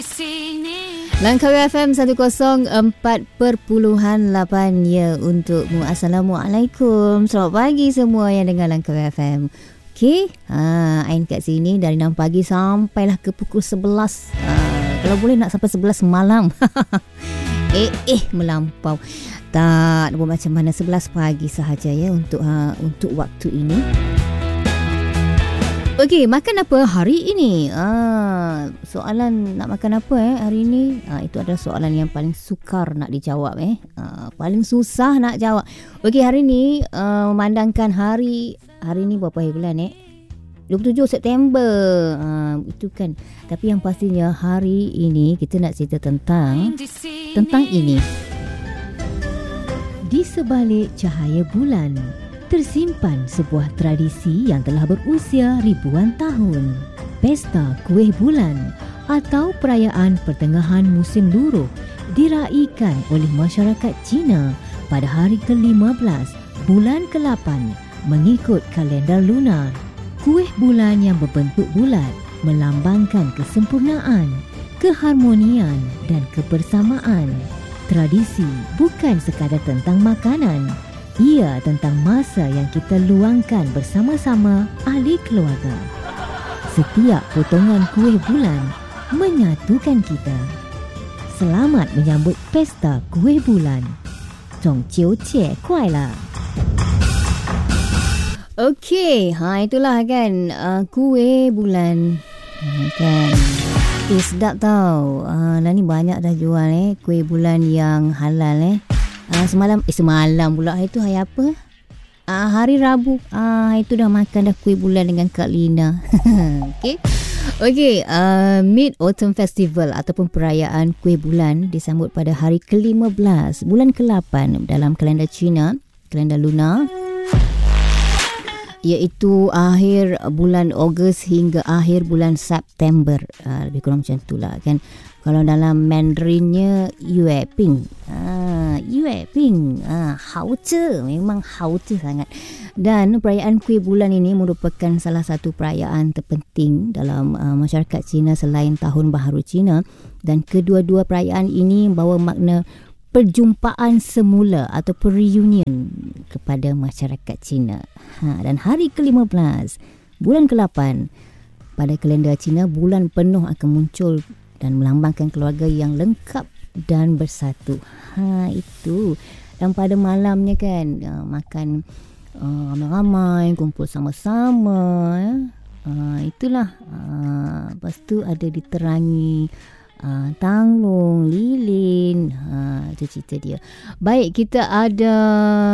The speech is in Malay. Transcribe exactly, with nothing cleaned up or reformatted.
Langkawi F M seratus empat perpuluhan lapan ya untukmu. Assalamualaikum. Selamat pagi semua yang dengar Langkawi F M. Okey, ha, Ain kat sini dari enam pagi sampailah ke pukul sebelas. Ha, kalau boleh nak sampai sebelas malam. eh eh melampau. Tak, buat macam mana, sebelas pagi sahaja ya untuk ha, untuk waktu ini. Okey, makan apa hari ini? Ah, soalan nak makan apa eh hari ini? Ah, itu adalah soalan yang paling sukar nak dijawab eh. Ah, paling susah nak jawab. Okey, hari ini uh, memandangkan hari hari ini berapa hari bulan eh? dua puluh tujuh September. Ah, itu kan. Tapi yang pastinya hari ini kita nak cerita tentang tentang ini. Di sebalik cahaya bulan tersimpan sebuah tradisi yang telah berusia ribuan tahun. Pesta Kuih Bulan atau perayaan pertengahan musim luruh diraikan oleh masyarakat Cina pada hari ke lima belas bulan ke lapan mengikut kalender lunar. Kuih bulan yang berbentuk bulat melambangkan kesempurnaan, keharmonian dan kebersamaan. Tradisi bukan sekadar tentang makanan, ia tentang masa yang kita luangkan bersama-sama ahli keluarga. Setiap potongan kuih bulan menyatukan kita. Selamat menyambut Pesta Kuih Bulan. Zhongqiu Jie Kuai lah. Okey, ha itulah kan uh, kuih bulan. Ha, kan. Eh, sedap tau. Uh, dah ni banyak dah jual eh kuih bulan yang halal eh. Uh, semalam eh semalam pula hari tu hari apa? Uh, hari Rabu. Ah uh, itu dah makan dah kuih bulan dengan Kak Lina. Okey. Okey, uh, Mid Autumn Festival ataupun perayaan kuih bulan disambut pada hari ke lima belas bulan ke lapan dalam kalender Cina, kalender lunar. Iaitu akhir bulan Ogos hingga akhir bulan September. Uh, lebih kurang macam itulah kan. Kalau dalam Mandarinnya Yue Ping. Ah, Yue Ping. Ah, hao zhe, memang hao zhe sangat. Dan perayaan kuih bulan ini merupakan salah satu perayaan terpenting dalam uh, masyarakat Cina selain Tahun Baharu Cina, dan kedua-dua perayaan ini membawa makna perjumpaan semula atau reunion kepada masyarakat Cina. Ha, dan hari ke lima belas bulan ke lapan pada kalender Cina, bulan penuh akan muncul dan melambangkan keluarga yang lengkap dan bersatu. Ha, itu. Dan pada malamnya kan uh, makan uh, ramai-ramai, kumpul sama-sama ya. Uh, itulah. Uh, lepas tu ada diterangi Uh, tanglung, lilin. Ha, itu cerita dia. Baik, kita ada